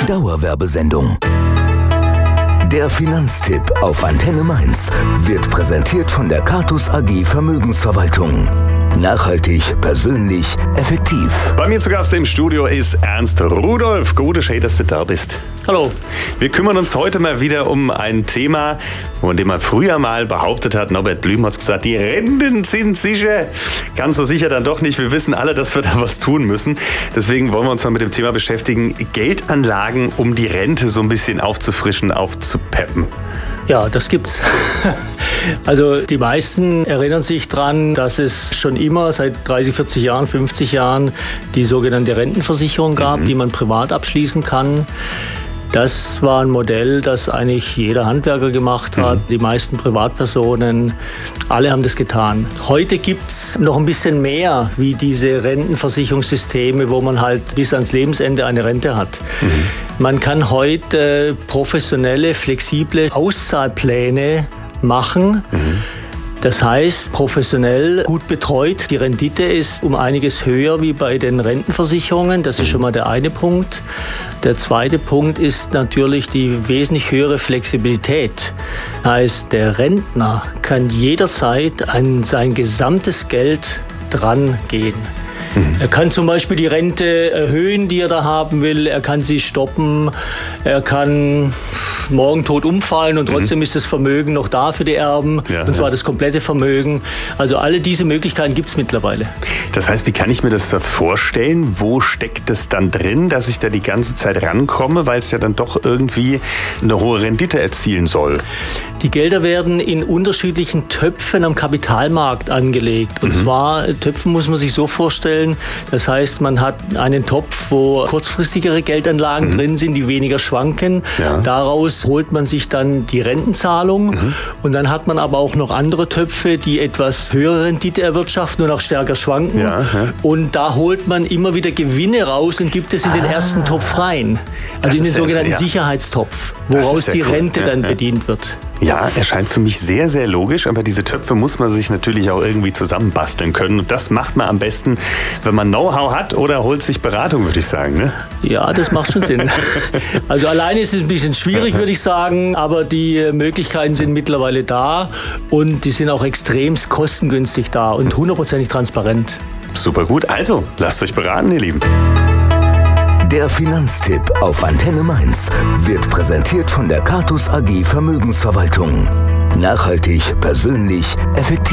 Dauerwerbesendung. Der Finanztipp auf Antenne Mainz wird präsentiert von der Catus AG Vermögensverwaltung. Nachhaltig, persönlich, effektiv. Bei mir zu Gast im Studio ist Ernst Rudolph. Gute schön, dass du da bist. Hallo. Wir kümmern uns heute mal wieder um ein Thema, von dem man früher mal behauptet hat, Norbert Blüm hat gesagt, die Renten sind sicher. Ganz so sicher dann doch nicht. Wir wissen alle, dass wir da was tun müssen. Deswegen wollen wir uns mal mit dem Thema beschäftigen, Geldanlagen, um die Rente so ein bisschen aufzufrischen, aufzupeppen. Ja, das gibt's. Also die meisten erinnern sich dran, dass es schon immer seit 30, 40 Jahren, 50 Jahren die sogenannte Rentenversicherung gab, die man privat abschließen kann. Das war ein Modell, das eigentlich jeder Handwerker gemacht hat, die meisten Privatpersonen, alle haben das getan. Heute gibt's noch ein bisschen mehr wie diese Rentenversicherungssysteme, wo man halt bis ans Lebensende eine Rente hat. Man kann heute professionelle, flexible Auszahlpläne machen. Das heißt, professionell gut betreut. Die Rendite ist um einiges höher wie bei den Rentenversicherungen. Das ist schon mal der eine Punkt. Der zweite Punkt ist natürlich die wesentlich höhere Flexibilität. Das heißt, der Rentner kann jederzeit an sein gesamtes Geld dran gehen. Er kann zum Beispiel die Rente erhöhen, die er da haben will. Er kann sie stoppen. Er kann morgen tot umfallen und trotzdem ist das Vermögen noch da für die Erben. Ja, und zwar das komplette Vermögen. Also alle diese Möglichkeiten gibt es mittlerweile. Das heißt, wie kann ich mir das da vorstellen? Wo steckt es dann drin, dass ich da die ganze Zeit rankomme, weil es ja dann doch irgendwie eine hohe Rendite erzielen soll? Die Gelder werden in unterschiedlichen Töpfen am Kapitalmarkt angelegt. Und zwar, Töpfen muss man sich so vorstellen, das heißt, man hat einen Topf, wo kurzfristigere Geldanlagen drin sind, die weniger schwanken. Ja. Daraus holt man sich dann die Rentenzahlung. Und dann hat man aber auch noch andere Töpfe, die etwas höhere Rendite erwirtschaften und auch stärker schwanken. Ja. Und da holt man immer wieder Gewinne raus und gibt es in den ersten Topf rein. Also in den sogenannten Sicherheitstopf, woraus die Rente dann bedient wird. Ja, erscheint für mich sehr, sehr logisch, aber diese Töpfe muss man sich natürlich auch irgendwie zusammenbasteln können. Und das macht man am besten, wenn man Know-how hat oder holt sich Beratung, würde ich sagen. Ne? Ja, das macht schon Sinn. Also alleine ist es ein bisschen schwierig, würde ich sagen, aber die Möglichkeiten sind mittlerweile da und die sind auch extremst kostengünstig da und 100%ig transparent. Super gut. Also, lasst euch beraten, ihr Lieben. Der Finanztipp auf Antenne Mainz wird präsentiert von der Catus AG Vermögensverwaltung. Nachhaltig, persönlich, effektiv.